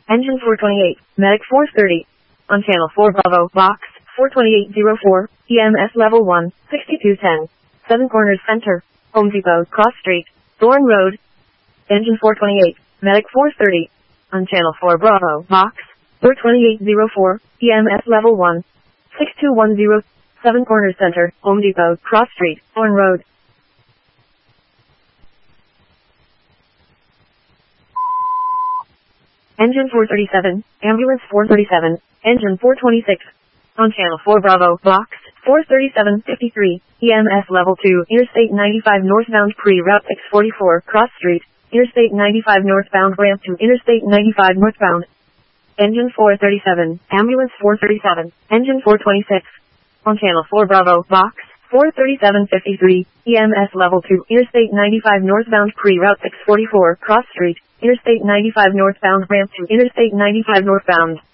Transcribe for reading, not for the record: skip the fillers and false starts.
Engine 428, Medic 430. On Channel 4 Bravo, Box 42804, EMS Level 1, 6210. Seven Corners Center, Home Depot, Cross Street, Thorn Road. Engine 428, Medic 430. On Channel 4 Bravo, Box 42804, EMS Level 1, 6210. Seven Corners Center, Home Depot, Cross Street, Thorn Road. Engine 437, Ambulance 437, Engine 426. On Channel 4 Bravo, Box 43753, EMS Level 2, Interstate 95 northbound pre-route 644, Cross Street, Interstate 95 northbound ramp to Interstate 95 northbound. Engine 437, Ambulance 437, Engine 426. On Channel 4 Bravo, Box 43753, EMS Level 2, Interstate 95 northbound pre-route 644, Cross Street, Interstate 95 northbound ramp to Interstate 95 northbound.